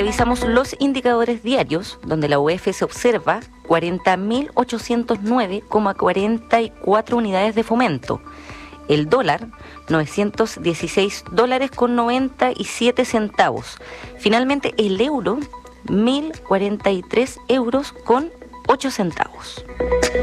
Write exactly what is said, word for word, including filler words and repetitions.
revisamos los indicadores diarios, donde la U E F se observa cuarenta mil ochocientos nueve coma cuarenta y cuatro unidades de fomento. El dólar, novecientos dieciséis dólares con noventa y siete centavos. Finalmente, el euro, mil cuarenta y tres euros con ocho centavos.